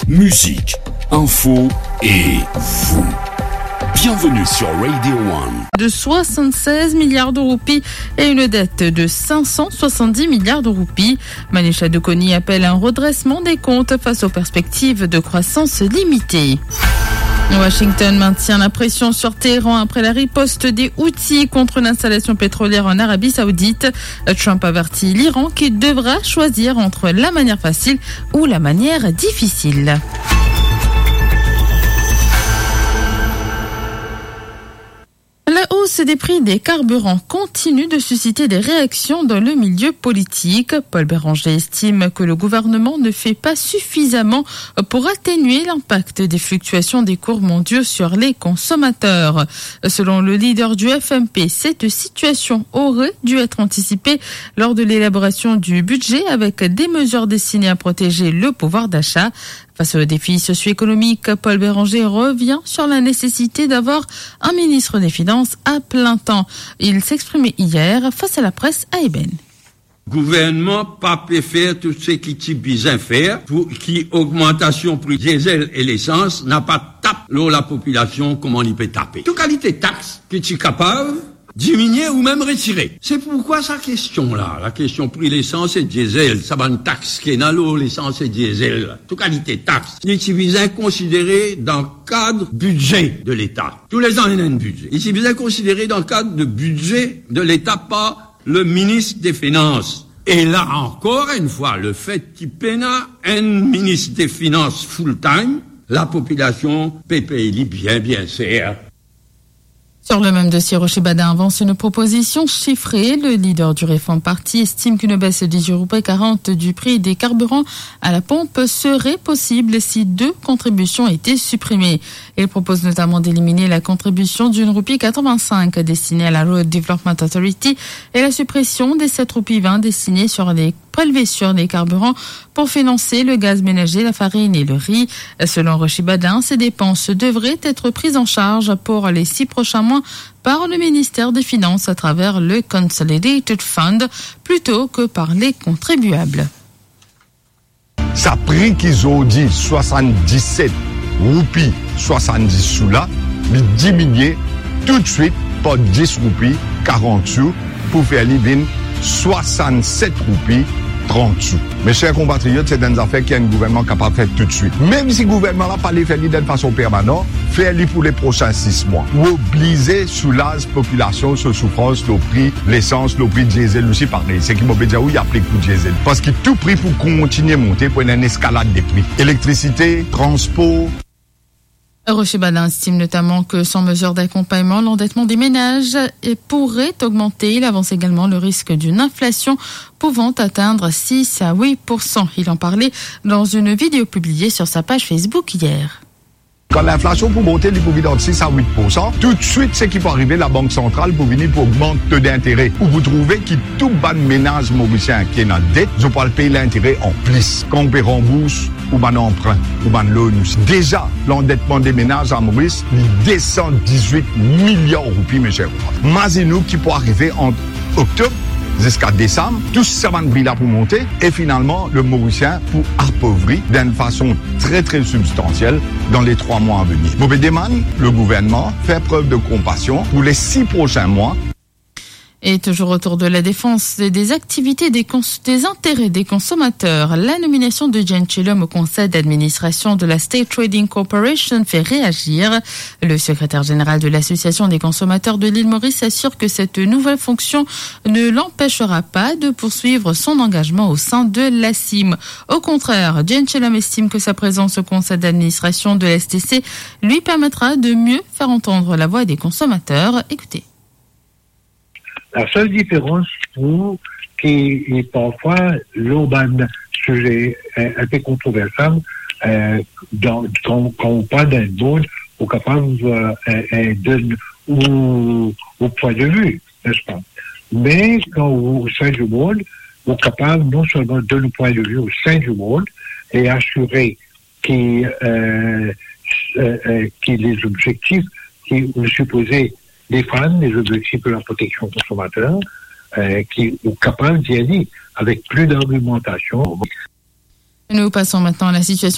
musique, info et vous. Bienvenue sur Radio One. De 76 milliards de roupies et une dette de 570 milliards de roupies. Manisha Dukoni appelle un redressement des comptes face aux perspectives de croissance limitée. Washington maintient la pression sur Téhéran après la riposte des Houthis contre l'installation pétrolière en Arabie Saoudite. Trump avertit l'Iran qui devra choisir entre la manière facile ou la manière difficile. La hausse des prix des carburants continue de susciter des réactions dans le milieu politique. Paul Béranger estime que le gouvernement ne fait pas suffisamment pour atténuer l'impact des fluctuations des cours mondiaux sur les consommateurs. Selon le leader du FMP, cette situation aurait dû être anticipée lors de l'élaboration du budget avec des mesures destinées à protéger le pouvoir d'achat. Face aux défis socio-économiques, Paul Béranger revient sur la nécessité d'avoir un ministre des Finances à plein temps. Il s'exprimait hier face à la presse à Eben. Gouvernement pas peut faire tout ce qui besoin faire pour qui augmentation prix diesel et l'essence n'a pas tapé la population comme on y peut taper. Toute qualité taxe qui est capable diminuer ou même retirer. C'est pourquoi sa question-là, la question prix l'essence et diesel, ça va une taxe qui est dans l'eau, l'essence et diesel, toute qualité taxe, il est bien considéré dans le cadre budget de l'État. Tous les ans, il y a un budget. Il est bien considéré dans le cadre de budget de l'État par le ministre des Finances. Et là encore une fois, le fait qu'il peine un ministre des Finances full-time, la population peut payer bien serre. Sur le même dossier, Rocher Badin avance une proposition chiffrée. Le leader du Réforme Parti estime qu'une baisse de 18,40 € du prix des carburants à la pompe serait possible si 2 contributions étaient supprimées. Il propose notamment d'éliminer la contribution d'1,85 roupie destinée à la Road Development Authority et la suppression des 7,20 roupies destinés prélevés sur les carburants pour financer le gaz ménager, la farine et le riz. Selon Rocher Badin, ces dépenses devraient être prises en charge pour les 6 prochains mois par le ministère des Finances à travers le Consolidated Fund plutôt que par les contribuables. Ça prix qu'ils ont dit 77 roupies 70 sous là, mais diminuer tout de suite par 10 roupies 40 sous pour faire l'IVIN 67 roupies 30 sous. Mes chers compatriotes, c'est une affaire qu'il y a un gouvernement capable de faire tout de suite. Même si le gouvernement n'a pas les fait de façon permanente, faire-le pour les prochains 6 mois. Obliger sous l'âge population sur souffrance, le prix, l'essence, le prix diesel aussi pareil. C'est qui m'a dit oui, il y a pris pour diesel. Parce que tout prix pour continuer à monter pour une escalade des prix. Électricité, transport. Rocher Badin estime notamment que sans mesure d'accompagnement, l'endettement des ménages pourrait augmenter. Il avance également le risque d'une inflation pouvant atteindre 6 à 8%. Il en parlait dans une vidéo publiée sur sa page Facebook hier. Quand l'inflation peut monter, il peut venir de 6 à 8%. Tout de suite, c'est qui peut arriver, la Banque centrale pour venir pour augmenter le taux d'intérêt. Ou vous trouvez que tout bon ménage mauricien qui est en dette, ils pas le payer l'intérêt en plus. Quand on paye rembourse, ou ben emprunt, ou ben loan. Déjà, l'endettement des ménages à Maurice, il descend 18 milliards de roupies, mes chers. Imaginez-nous qui peut arriver en octobre jusqu'à décembre, tout ça va là pour monter, et finalement, le Mauricien pour appauvrir d'une façon très très substantielle dans les 3 mois à venir. Bobédeman, le gouvernement, fait preuve de compassion pour les 6 prochains mois. Et toujours autour de la défense des activités des intérêts des consommateurs, la nomination de Jen Chilom au conseil d'administration de la State Trading Corporation fait réagir. Le secrétaire général de l'association des consommateurs de l'île Maurice assure que cette nouvelle fonction ne l'empêchera pas de poursuivre son engagement au sein de l'ASIM. Au contraire, Jen Chilom estime que sa présence au conseil d'administration de la STC lui permettra de mieux faire entendre la voix des consommateurs. Écoutez. La seule différence pour qui est parfois l'urbain sujet un peu controversé quand on parle d'un board au capable au point de vue, n'est-ce pas? Mais quand au sein du board, on est capable non seulement de donner le point de vue au sein du board et assurer que les objectifs qui sont supposés défendre les objectifs de la protection consommateur, qui sont capables d'y aller avec plus d'argumentation. Nous passons maintenant à la situation